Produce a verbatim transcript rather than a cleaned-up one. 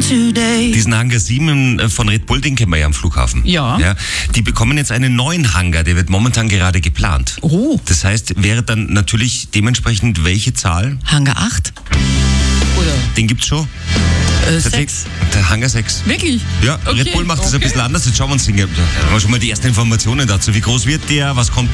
Diesen Hangar sieben von Red Bull, den kennen wir ja am Flughafen. Ja. ja. Die bekommen jetzt einen neuen Hangar, der wird momentan gerade geplant. Oh. Das heißt, wäre dann natürlich dementsprechend welche Zahl? Hangar acht? Oder? Den gibt's schon. Äh, sechs. Der Hangar sechs. Wirklich? Ja, Okay, Red Bull macht das okay. ein bisschen anders. Jetzt schauen wir uns den. Da haben wir schon mal die ersten Informationen dazu. Wie groß wird der? Was kommt